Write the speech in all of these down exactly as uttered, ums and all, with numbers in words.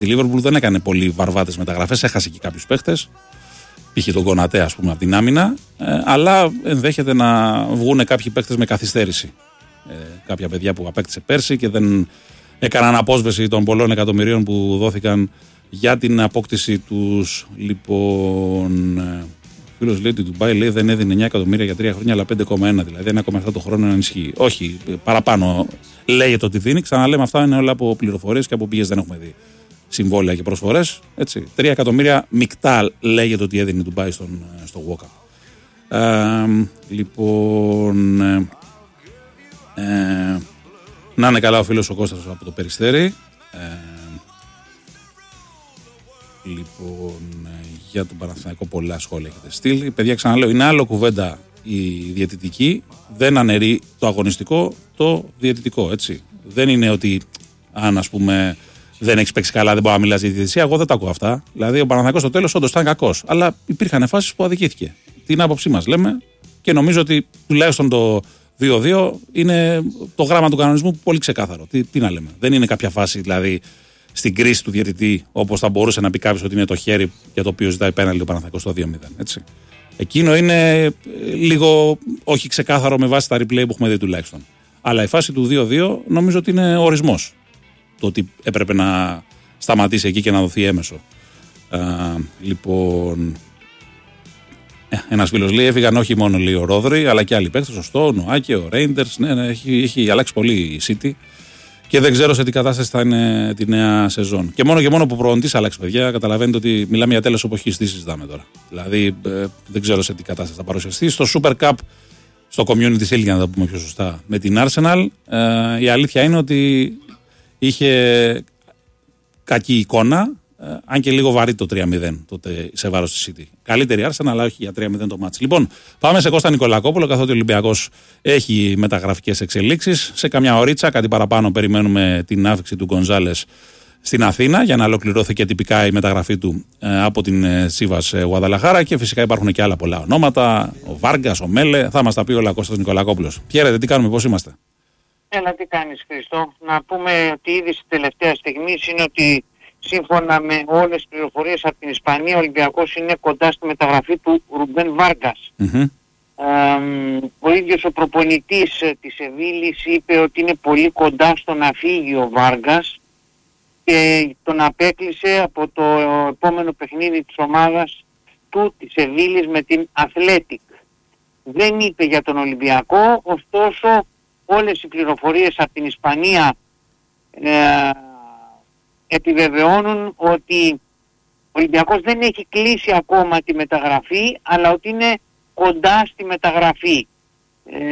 Η Liverpool δεν έκανε πολύ βαρβάτες μεταγραφές, έχασε και κάποιους παίχτες. Π.χ. τον Κονατέ, ας πούμε, από την άμυνα. Ε, αλλά ενδέχεται να βγουν κάποιοι παίχτες με καθυστέρηση. Ε, κάποια παιδιά που απέκτησε πέρσι και δεν έκαναν απόσβεση των πολλών εκατομμυρίων που δόθηκαν για την απόκτηση τους. Λοιπόν, ο φίλος λέει ότι η Ντουμπάι λέει δεν έδινε εννιά εκατομμύρια για τρία χρόνια, αλλά πέντε κόμμα ένα, δηλαδή ένα κόμμα επτά το χρόνο να ενισχύει. Όχι, παραπάνω λέγεται ότι δίνει. Ξαναλέμε, αυτά είναι όλα από πληροφορίες και από πηγές, δεν έχουμε δει συμβόλαια και προσφορές. τρία εκατομμύρια μεικτά λέγεται ότι έδινε η Ντουμπάι στον, στο Walkup. Ε, λοιπόν. Ε, ε, να είναι καλά ο φίλος ο Κώστας από το Περιστέρι. Ε, λοιπόν, για τον Παναθηναϊκό πολλά σχόλια έχετε στείλει. Παιδιά, ξαναλέω, είναι άλλο κουβέντα η διαιτητική. Δεν αναιρεί το αγωνιστικό, το διαιτητικό, έτσι. Δεν είναι ότι αν, ας πούμε, δεν έχει παίξει καλά, δεν μπορεί να μιλάς για τη διαιτησία. Εγώ δεν τα ακούω αυτά. Δηλαδή, ο Παναθηναϊκός στο τέλος όντως ήταν κακός. Αλλά υπήρχαν φάσεις που αδικήθηκε. Την άποψή μας λέμε και νομίζω ότι τουλάχιστον το δύο δύο είναι το γράμμα του κανονισμού πολύ ξεκάθαρο. Τι, τι να λέμε. Δεν είναι κάποια φάση δηλαδή στην κρίση του διαιτητή όπως θα μπορούσε να πει κάποιος ότι είναι το χέρι για το οποίο ζητάει πέναλτι ο Παναθηναϊκός στο δύο μηδέν. Έτσι. Εκείνο είναι λίγο όχι ξεκάθαρο με βάση τα replay που έχουμε δει τουλάχιστον. Αλλά η φάση του δύο δύο νομίζω ότι είναι ορισμός. Το ότι έπρεπε να σταματήσει εκεί και να δοθεί έμεσο. Α, λοιπόν. Ένας φίλος λέει: έφυγαν όχι μόνο λέει, ο Ρόδρυ, αλλά και άλλοι παίκτες. Σωστό, ο Νοάκε, ο Ρέιντερς. Ναι, ναι, έχει, έχει αλλάξει πολύ η City και δεν ξέρω σε τι κατάσταση θα είναι τη νέα σεζόν. Και μόνο και μόνο που ο προπονητής αλλάξει, παιδιά, καταλαβαίνετε ότι μιλάμε για τέλος εποχής. Τι συζητάμε τώρα. Δηλαδή, ε, δεν ξέρω σε τι κατάσταση θα παρουσιαστεί. Στο Super Cup, στο Community Shield, για να τα πούμε πιο σωστά, με την Arsenal, ε, η αλήθεια είναι ότι είχε κακή εικόνα. Uh, αν και λίγο βαρύ το τρία μηδέν τότε σε βάρος της City. Καλύτερη Arsenal, αλλά όχι για τρία μηδέν το μάτς. Λοιπόν, πάμε σε Κώστα Νικολακόπουλο, καθότι ο Ολυμπιακός έχει μεταγραφικές εξελίξεις. Σε καμιά ωρίτσα, κάτι παραπάνω, περιμένουμε την άφηξη του Γκονζάλες στην Αθήνα για να ολοκληρώθει και τυπικά η μεταγραφή του uh, από την Σίβας uh, Γουαδαλαχάρα. Και φυσικά υπάρχουν και άλλα πολλά ονόματα. Ο Βάργκας, ο Μέλε. Θα μας τα πει όλα ο Κώστας Νικολακόπουλος. Χαίρετε, τι κάνουμε, πώς είμαστε? Έλα, τι κάνεις, Χριστό? Να πούμε ότι ήδη στη τελευταία στιγμή είναι ότι σύμφωνα με όλες τις πληροφορίες από την Ισπανία, ο Ολυμπιακός είναι κοντά στη μεταγραφή του Ρουμπέν Βάργκας. Mm-hmm. Ε, ο ίδιος ο προπονητής της Σεβίλης είπε ότι είναι πολύ κοντά στο να φύγει ο Βάργκας και τον απέκλεισε από το επόμενο παιχνίδι της ομάδας του της Σεβίλης με την Αθλέτικ. Δεν είπε για τον Ολυμπιακό, ωστόσο όλες οι πληροφορίες από την Ισπανία ε, επιβεβαιώνουν ότι ο Ολυμπιακός δεν έχει κλείσει ακόμα τη μεταγραφή, αλλά ότι είναι κοντά στη μεταγραφή. Ε,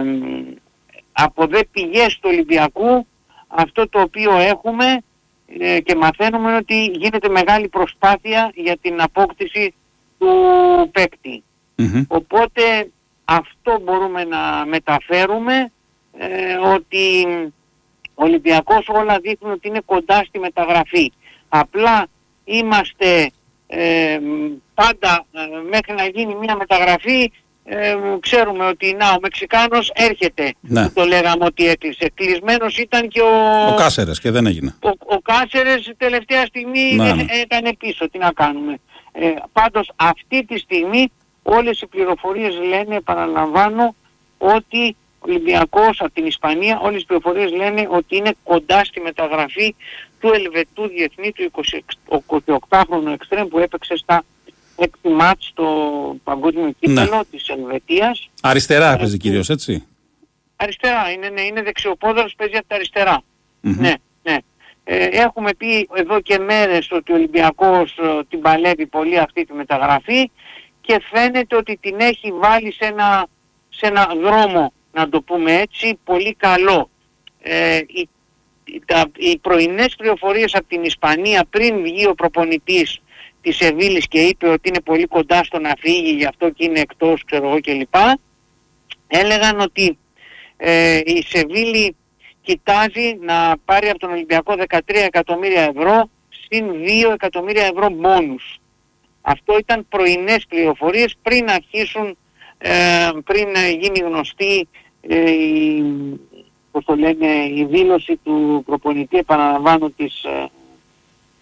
από δε πηγές του Ολυμπιακού αυτό το οποίο έχουμε ε, και μαθαίνουμε είναι ότι γίνεται μεγάλη προσπάθεια για την απόκτηση του παίκτη. Mm-hmm. Οπότε αυτό μπορούμε να μεταφέρουμε, ε, ότι ο Ολυμπιακός όλα δείχνουν ότι είναι κοντά στη μεταγραφή. Απλά είμαστε ε, πάντα ε, μέχρι να γίνει μια μεταγραφή ε, ξέρουμε ότι να, ο Μεξικάνος έρχεται. Ναι. Το λέγαμε ότι έκλεισε. Κλεισμένος ήταν και ο... Ο Κάσερες και δεν έγινε. Ο, ο Κάσερες τελευταία στιγμή ναι, ναι. ήταν πίσω. Τι να κάνουμε. Ε, πάντως αυτή τη στιγμή όλες οι πληροφορίες λένε, επαναλαμβάνω, ότι ο Ολυμπιακός από την Ισπανία, όλες οι πληροφορίες λένε ότι είναι κοντά στη μεταγραφή του Ελβετού διεθνή, του εικοσιοκτάχρονου εξτρέμ που έπαιξε στα έκτη μάτς στο παγκόσμιο κύπελλο ναι. της Ελβετίας. Αριστερά παίζει κυρίως, έτσι. Αριστερά, είναι, ναι, είναι δεξιοπόδαρος, παίζει από τα αριστερά. Mm-hmm. Ναι, ναι. Ε, έχουμε πει εδώ και μέρες ότι ο Ολυμπιακός ε, την παλεύει πολύ αυτή τη μεταγραφή και φαίνεται ότι την έχει βάλει σε ένα, σε ένα δρόμο, να το πούμε έτσι, πολύ καλό. Ε, οι, τα, οι πρωινές πληροφορίες από την Ισπανία πριν βγει ο προπονητής της Σεβίλης και είπε ότι είναι πολύ κοντά στο να φύγει, γι' αυτό και είναι εκτός, ξέρω εγώ κλπ. Έλεγαν ότι ε, η Σεβίλη κοιτάζει να πάρει από τον Ολυμπιακό δεκατρία εκατομμύρια ευρώ συν δύο εκατομμύρια ευρώ μπόνους. Αυτό ήταν πρωινές πληροφορίες πριν αρχίσουν, ε, πριν γίνει γνωστή ε, η, πώς το λένε, η δήλωση του προπονητή, επαναλαμβάνω, της,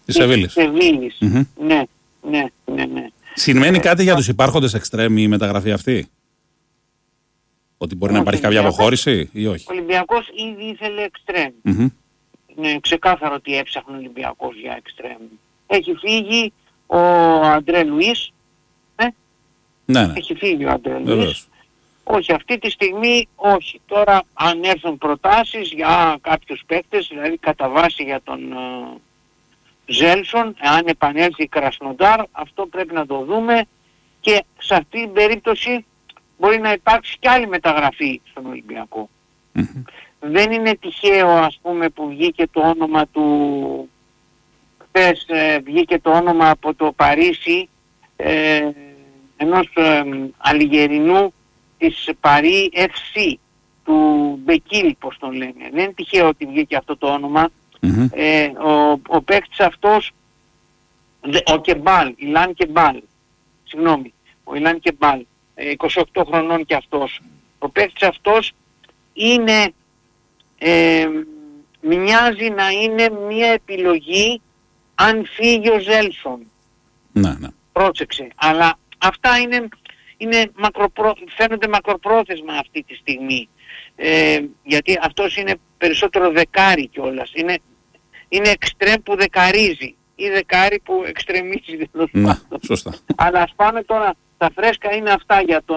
Της Σεβίλης. Mm-hmm. Ναι, ναι, ναι, ναι. Σημαίνει κάτι για τους υπάρχοντες εξτρέμ η μεταγραφή αυτή? Ότι μπορεί ο να υπάρχει κάποια αποχώρηση ή όχι? Ο Ολυμπιακός ήδη ήθελε εξτρέμ. Mm-hmm. Είναι ξεκάθαρο ότι έψαχνε ο Ολυμπιακός για εξτρέμ. Έχει φύγει ο Αντρέ Λουίς. Ε? Ναι, ναι. Έχει φύγει ο Αντρέ Λουίς. Όχι, αυτή τη στιγμή όχι. Τώρα αν έρθουν προτάσεις για κάποιους παίκτες, δηλαδή κατά βάση για τον uh, Ζέλσον, αν επανέλθει η Κρασνοντάρ, αυτό πρέπει να το δούμε και σε αυτή την περίπτωση μπορεί να υπάρξει κι άλλη μεταγραφή στον Ολυμπιακό. Mm-hmm. Δεν είναι τυχαίο, ας πούμε, που βγήκε το όνομα του, χθες ε, βγήκε το όνομα από το Παρίσι ε, ενός ε, Αλιγερινού της Παρί εφ σι, του Μπεκίλ, πώς τον λένε. Δεν είναι τυχαίο ότι βγήκε αυτό το όνομα. Mm-hmm. Ε, ο, ο παίκτης αυτός, ο Κεμπάλ, Ιλάν Κεμπάλ, συγγνώμη, ο Ιλάν Κεμπάλ, είκοσι οκτώ χρονών και αυτός. Ο παίκτης αυτός είναι, ε, μοιάζει να είναι μια επιλογή αν φύγει ο Ζέλσον. Ναι, ναι. Πρόσεξε. Αλλά αυτά είναι, είναι μακροπρό, φαίνονται μακροπρόθεσμα αυτή τη στιγμή. Ε, γιατί αυτός είναι περισσότερο δεκάρι κιόλας. Είναι, είναι εξτρέμ που δεκαρίζει ή δεκάρι που εξτρεμίζει. Ναι, σωστά. Αλλά ας πάμε τώρα, τα φρέσκα είναι αυτά για τον,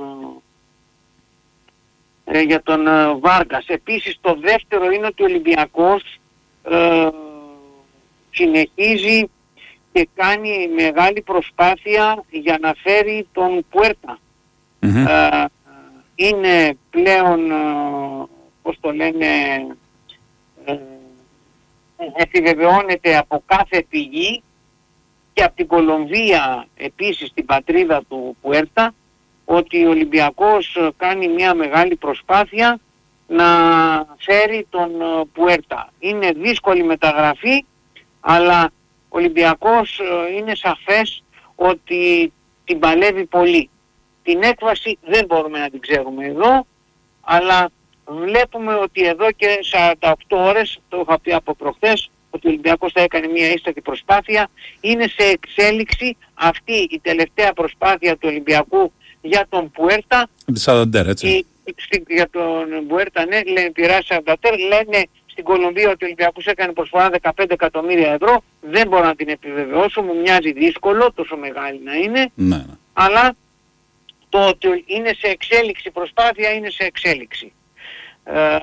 ε, για τον ε, Βάργκας. Επίσης το δεύτερο είναι ότι ο Ολυμπιακός ε, συνεχίζει και κάνει μεγάλη προσπάθεια για να φέρει τον Πουέρτα. Mm-hmm. Ε, είναι πλέον, ε, πώς το λένε, ε, επιβεβαιώνεται από κάθε πηγή και από την Κολομβία, επίσης την πατρίδα του Πουέρτα, ότι ο Ολυμπιακός κάνει μια μεγάλη προσπάθεια να φέρει τον Πουέρτα. Είναι δύσκολη μεταγραφή, αλλά ο Ολυμπιακός είναι σαφές ότι την παλεύει πολύ. Την έκβαση δεν μπορούμε να την ξέρουμε εδώ, αλλά βλέπουμε ότι εδώ και σαράντα οκτώ ώρες, το είχα πει από προχθές, ότι ο Ολυμπιακός θα έκανε μια ίστατη προσπάθεια. Είναι σε εξέλιξη αυτή η τελευταία προσπάθεια του Ολυμπιακού για τον Πουέρτα. Τη Σανταντέρ, έτσι. Η, για τον Πουέρτα, ναι, λένε πειράζει Σανταντέρ, λένε στην Κολομβία ότι ο Ολυμπιακός έκανε προσφορά δεκαπέντε εκατομμύρια ευρώ. Δεν μπορώ να την επιβεβαιώσω, μου μοιάζει δύσκολο, τόσο μεγάλη να είναι. Ναι, ναι. Αλλά το ότι είναι σε εξέλιξη προσπάθεια είναι σε εξέλιξη. Ε,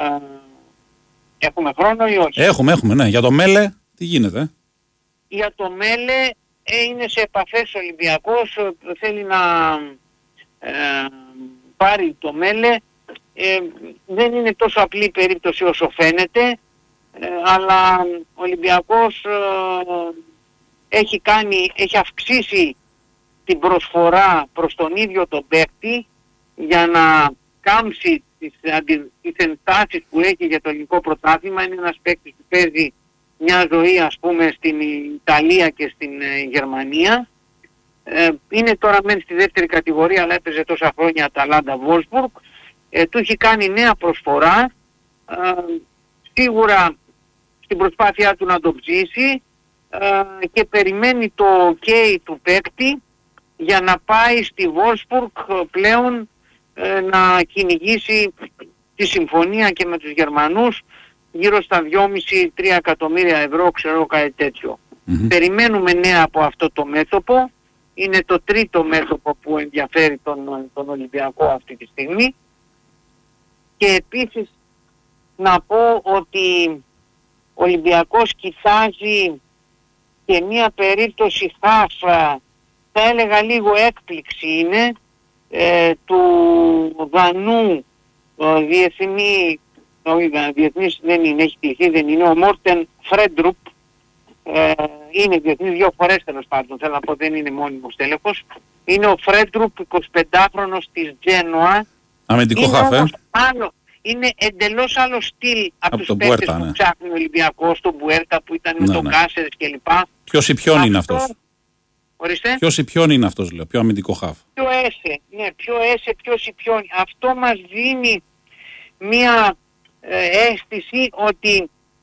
έχουμε χρόνο ή όχι? Έχουμε, έχουμε, ναι. Για το Μέλε, τι γίνεται? Για το Μέλε ε, είναι σε επαφές ο Ολυμπιακός, θέλει να ε, πάρει το Μέλε. Ε, δεν είναι τόσο απλή η περίπτωση όσο φαίνεται, ε, αλλά ο Ολυμπιακός ε, έχει, κάνει, έχει αυξήσει την προσφορά προς τον ίδιο τον παίκτη για να κάμψει τις, αντι, τις ενστάσεις που έχει για το ελληνικό πρωτάθλημα. Είναι ένας παίκτης που παίζει μια ζωή, ας πούμε, στην Ιταλία και στην ε, Γερμανία. Ε, είναι τώρα μένει στη δεύτερη κατηγορία, αλλά έπαιζε τόσα χρόνια Αταλάντα Βόλσμπουργκ. Ε, του έχει κάνει νέα προσφορά, ε, σίγουρα στην προσπάθειά του να το ψήσει, ε, και περιμένει το ok του παίκτη για να πάει στη Βόλσμπουργκ πλέον ε, να κυνηγήσει τη συμφωνία και με τους Γερμανούς γύρω στα δυόμισι με τρία εκατομμύρια ευρώ, ξέρω, κάτι τέτοιο. Mm-hmm. Περιμένουμε νέα από αυτό το μέτωπο. Είναι το τρίτο μέτωπο που ενδιαφέρει τον, τον Ολυμπιακό αυτή τη στιγμή. Και επίσης να πω ότι ο Ολυμπιακός κοιτάζει και μια περίπτωση χάφα, θα έλεγα λίγο έκπληξη είναι, ε, του Δανού ε, διεθνή, όχι διεθνής δεν είναι, έχει κληθεί, δεν είναι, ο Μόρτεν Φρέντρουπ, ε, είναι διεθνής δύο φορές τέλος πάντων, θέλω να πω δεν είναι μόνιμος τέλεχος, είναι ο Φρέντρουπ εικοσιπεντάχρονος της Τζένοα. Αμυντικό χαφέ. Άλλο, είναι εντελώς άλλο στυλ από, από τους παίκτες που ναι. ψάχνει ο Ολυμπιακός, τον Μπουέρτα που ήταν ναι, με τον ναι. Κάσερες κλπ. Ποιος ή ποιον είναι αυτός? Ορίστε. Ποιος ή ποιον είναι αυτός, λέω, πιο αμυντικό χαφ? Ποιο έσε, ναι, ποιο έσε, ποιος ή ποιον. Αυτό μας δίνει μία ε, αίσθηση ότι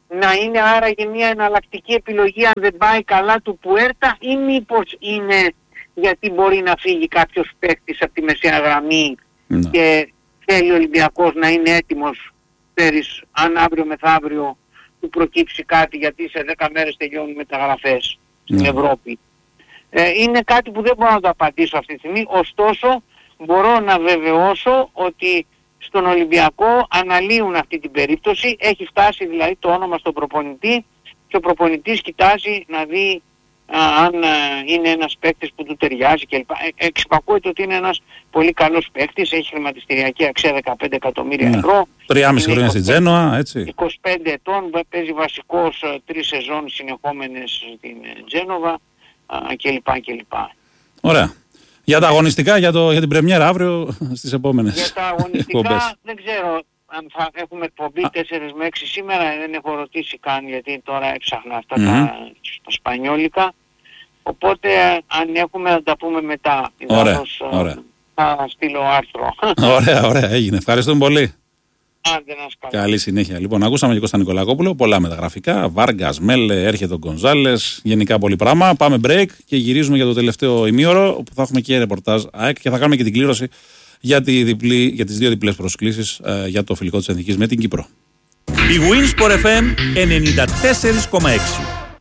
να είναι άραγε μια εναλλακτική επιλογή αν δεν πάει καλά του Πουέρτα, ή μήπως είναι γιατί μπορεί να φύγει κάποιος παίκτης από τη μεσαία γραμμή ναι. και θέλει ο Ολυμπιακός να είναι έτοιμος πέρις, αν αύριο μεθαύριο του προκύψει κάτι, γιατί σε δέκα μέρες τελειώνουν μεταγραφές στην ναι. Ευρώπη. Ε, είναι κάτι που δεν μπορώ να το απαντήσω αυτή τη στιγμή, ωστόσο μπορώ να βεβαιώσω ότι στον Ολυμπιακό αναλύουν αυτή την περίπτωση, έχει φτάσει δηλαδή το όνομα στον προπονητή και ο προπονητής κοιτάζει να δει α, αν α, είναι ένας παίκτης που του ταιριάζει κλπ. Ε, εξυπακούεται ότι είναι ένας πολύ καλός παίκτης, έχει χρηματιστηριακή αξία δεκαπέντε εκατομμύρια ναι. ευρώ. Τριάμιση χρόνια στην Τζένοα, έτσι. είκοσι πέντε ετών, παίζει βασικός τρεις σεζόν συνεχόμενες στην Τζένοβα κλπ. κλπ. Ωραία. Για τα αγωνιστικά, για, το, για την πρεμιέρα αύριο στις επόμενες. Για τα αγωνιστικά δεν ξέρω αν θα έχουμε εκπομπή τέσσερα με έξι σήμερα, δεν έχω ρωτήσει καν γιατί τώρα έψαχνα αυτά mm-hmm. τα, τα σπανιόλικα. Οπότε αν έχουμε να τα πούμε μετά. Ωραία, Ιδάλλως, ωραία. Θα στείλω άρθρο. Ωραία, ωραία, έγινε. Ευχαριστούμε πολύ. Άντε να σκάλω. Καλή συνέχεια. Λοιπόν, ακούσαμε και Κώστα Νικολακόπουλο, πολλά μεταγραφικά. Βάργκας, Μέλε, έρχεται ο Γκονζάλες, γενικά πολύ πράγμα. Πάμε break και γυρίζουμε για το τελευταίο ημίωρο, όπου θα έχουμε και ρεπορτάζ ΑΕΚ και θα κάνουμε και την κλήρωση για, τη διπλή, για τις δύο διπλές προσκλήσεις ε, για το φιλικό της Εθνικής με την Κύπρο. Η Winsport εφ εμ ενενήντα τέσσερα κόμμα έξι.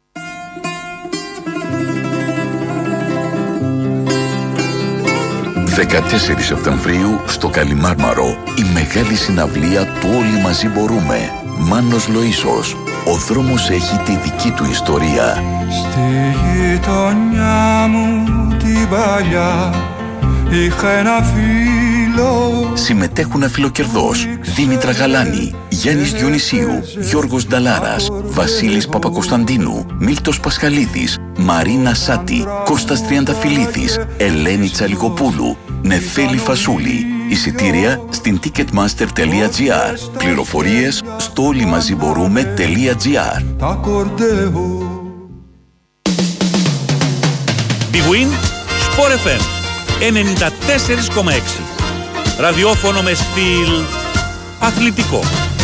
δεκατέσσερις Σεπτεμβρίου στο Καλιμάρμαρο η μεγάλη συναυλία του Όλοι Μαζί Μπορούμε. Μάνος Λοΐσος. Ο δρόμος έχει τη δική του ιστορία. Στη γειτονιά μου την παλιά είχα ένα φίλο. Συμμετέχουν αφιλοκερδός Δήμητρα Γαλάνη, Γιάννης Διονυσίου, Γιώργος Νταλάρας, Βασίλης Παπακοσταντίνου, Μίλτος Πασχαλίδης, Μαρίνα Σάτη, Κώστας Τριανταφυλλίδης, Ελένη Τσαλιγοπούλου, Νεφέλη Φασούλη. Εισιτήρια στην ticketmaster τελεία gr. Πληροφορίες στο όλοιμαζιμπορούμε.gr. Big Win Sport εφ εμ ενενήντα τέσσερα κόμμα έξι. Ραδιόφωνο με στυλ αθλητικό.